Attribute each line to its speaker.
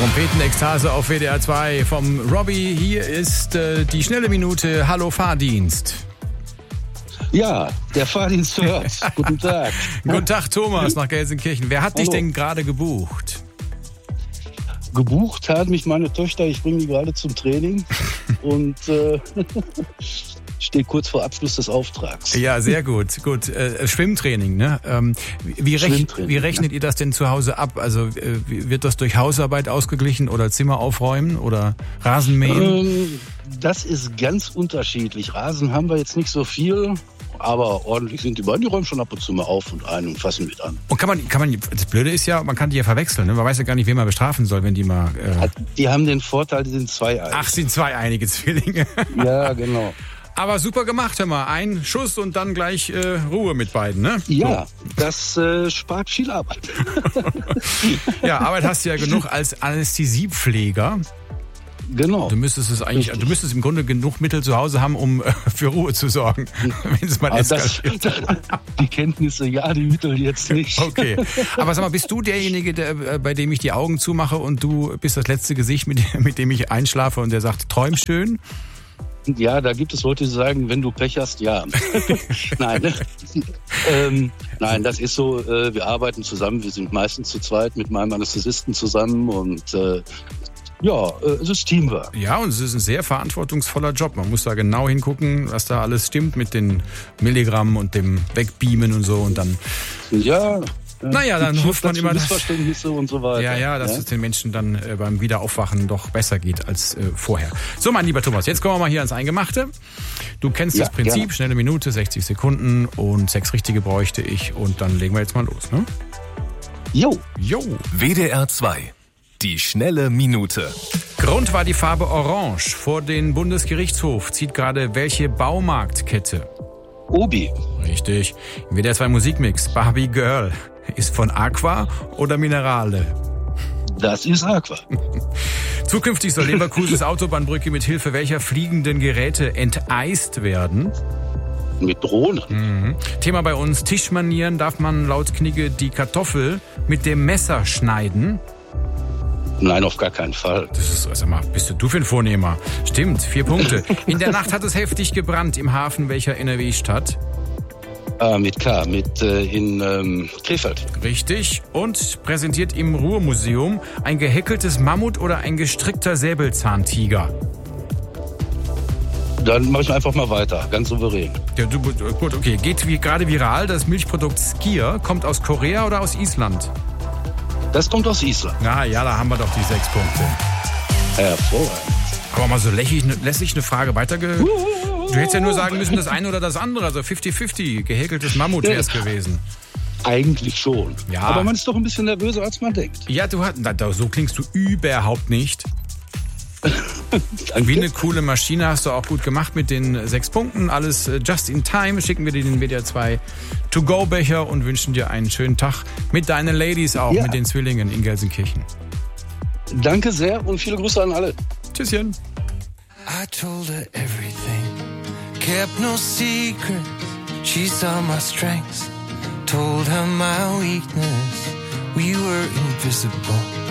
Speaker 1: Trompetenekstase auf WDR 2 vom Robbie. Hier ist die schnelle Minute. Hallo Fahrdienst.
Speaker 2: Ja, der Fahrdienst hört. Guten Tag.
Speaker 1: Guten Tag, Thomas nach Gelsenkirchen. Wer hat dich denn gerade gebucht?
Speaker 2: Gebucht hat mich meine Töchter. Ich bringe die gerade zum Training und stehe kurz vor Abschluss des Auftrags.
Speaker 1: Ja, sehr gut. Schwimmtraining, ne? Wie rechnet ihr das denn zu Hause ab? Also wird das durch Hausarbeit ausgeglichen oder Zimmer aufräumen oder Rasenmähen?
Speaker 2: Das ist ganz unterschiedlich. Rasen haben wir jetzt nicht so viel, aber ordentlich sind die beiden. Die räumen schon ab und zu mal auf und ein und fassen mit an.
Speaker 1: Und kann man, das Blöde ist ja, man kann die ja verwechseln, ne? Man weiß ja gar nicht, wen man bestrafen soll, wenn die mal...
Speaker 2: Die haben den Vorteil, die sind zweieinig.
Speaker 1: Ach, sind zweieinige Zwillinge.
Speaker 2: Ja, genau.
Speaker 1: Aber super gemacht, hör mal. Ein Schuss und dann gleich Ruhe mit beiden, ne?
Speaker 2: Ja,
Speaker 1: so.
Speaker 2: Das spart viel Arbeit.
Speaker 1: Ja, Arbeit hast du ja genug als Anästhesiepfleger.
Speaker 2: Genau.
Speaker 1: Du müsstest im Grunde genug Mittel zu Hause haben, um für Ruhe zu sorgen, wenn es mal eskaliert.
Speaker 2: Die Kenntnisse, ja, die Mittel jetzt nicht.
Speaker 1: Okay. Aber sag mal, bist du derjenige, bei dem ich die Augen zumache und du bist das letzte Gesicht, mit dem ich einschlafe und der sagt, träum schön?
Speaker 2: Ja, da gibt es Leute, die sagen, wenn du Pech hast, ja. Nein, nein, das ist so, wir arbeiten zusammen, wir sind meistens zu zweit mit meinem Anästhesisten zusammen und es ist Teamwork.
Speaker 1: Ja, und es ist ein sehr verantwortungsvoller Job. Man muss da genau hingucken, was da alles stimmt mit den Milligramm und dem Wegbeamen und so und dann...
Speaker 2: Ja...
Speaker 1: Naja, dann hofft man immer,
Speaker 2: Missverständnisse und so weiter.
Speaker 1: Ja, dass es den Menschen dann beim Wiederaufwachen doch besser geht als vorher. So, mein lieber Thomas, jetzt kommen wir mal hier ans Eingemachte. Du kennst das Prinzip, gerne. Schnelle Minute, 60 Sekunden und 6 richtige bräuchte ich und dann legen wir jetzt mal los, ne?
Speaker 2: Jo.
Speaker 3: WDR 2, die schnelle Minute.
Speaker 1: Grund war die Farbe Orange. Vor den Bundesgerichtshof zieht gerade welche Baumarktkette?
Speaker 2: Obi.
Speaker 1: Richtig. Im WDR 2 Musikmix, Barbie Girl. Ist von Aqua oder Minerale?
Speaker 2: Das ist Aqua.
Speaker 1: Zukünftig soll Leverkusens Autobahnbrücke mit Hilfe welcher fliegenden Geräte enteist werden?
Speaker 2: Mit Drohnen.
Speaker 1: Thema bei uns, Tischmanieren. Darf man laut Knigge die Kartoffel mit dem Messer schneiden?
Speaker 2: Nein, auf gar keinen Fall.
Speaker 1: Das ist, sag mal, bist du für ein Vornehmer? Stimmt, 4 Punkte. In der Nacht hat es heftig gebrannt im Hafen welcher NRW-Stadt?
Speaker 2: Mit K, in Krefeld.
Speaker 1: Richtig. Und präsentiert im Ruhrmuseum ein gehäkeltes Mammut oder ein gestrickter Säbelzahntiger?
Speaker 2: Dann mache ich einfach mal weiter, ganz souverän.
Speaker 1: Ja, gut, okay. Geht gerade viral, das Milchprodukt Skier kommt aus Korea oder aus Island?
Speaker 2: Das kommt aus Island.
Speaker 1: Ja, da haben wir doch die 6 Punkte.
Speaker 2: Hervorragend.
Speaker 1: Aber mal so lässig eine Frage weiter. Du hättest ja nur sagen müssen, das eine oder das andere. Also 50-50. Gehäkeltes Mammut wäre es gewesen.
Speaker 2: Eigentlich schon.
Speaker 1: Ja.
Speaker 2: Aber man ist doch ein bisschen nervöser, als man denkt.
Speaker 1: Ja, so klingst du überhaupt nicht. Wie eine coole Maschine, hast du auch gut gemacht mit den 6 Punkten. Alles just in time. Schicken wir dir den WDR 2 To-Go-Becher und wünschen dir einen schönen Tag mit deinen Ladies auch, mit den Zwillingen in Gelsenkirchen.
Speaker 2: Danke sehr und viele Grüße an alle.
Speaker 1: Tschüsschen.
Speaker 4: I told her everything, kept no secret. She saw my strengths, told her my weakness. We were invisible.